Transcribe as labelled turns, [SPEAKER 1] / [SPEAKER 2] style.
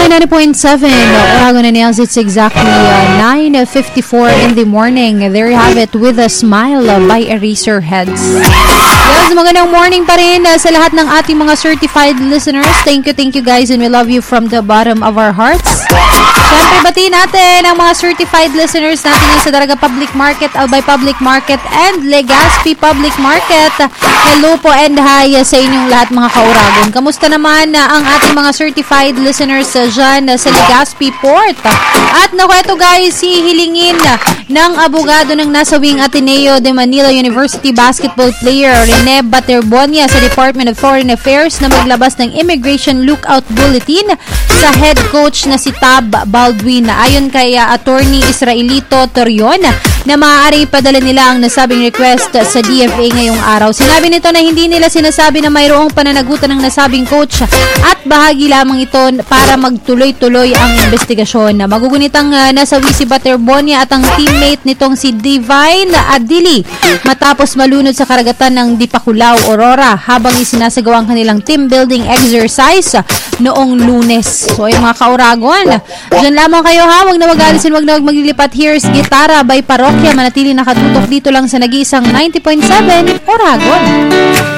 [SPEAKER 1] 90.7 Oragon and Nails. It's exactly 9:54 in the morning. There you have it, With a Smile by Eraserheads. Yes, magandang morning pa rin sa lahat ng ating mga certified listeners. Thank you guys, and we love you from the bottom of our hearts. Siyempre, batiin natin ang mga certified listeners natin sa Daraga Public Market, Albay Public Market, and Legazpi Public Market. Hello po and hi sa inyong lahat mga kauragon. Kamusta naman ang ating mga certified listeners dyan sa Legazpi Port? At naku, ito guys, hihilingin ng abogado ng nasawing Ateneo de Manila University basketball player Rene Baterbonia sa Department of Foreign Affairs na maglabas ng Immigration Lookout Bulletin sa head coach na si Tab Baldwin. Ayon kay attorney Israelito Torion na maaari ipadala nila ang nasabing request sa DFA ngayong araw. Sinabi nito na hindi nila sinasabi na mayroong pananagutan ng nasabing coach at bahagi lamang ito para magtuloy-tuloy ang investigasyon. Magugunitang nasawi si Baterbonia at ang teammate nitong si Divine Adili matapos malunod sa karagatan ng Dipakulaw, Aurora habang isinasagawa ang kanilang team building exercise noong Lunes. So ay mga kauragon, dyan lamang kayo ha, wag na mag-alisin, wag na maglilipat. Here's Gitara by Parokya. Manatili nakatutok dito lang sa nag-iisang 90.7 Oragon.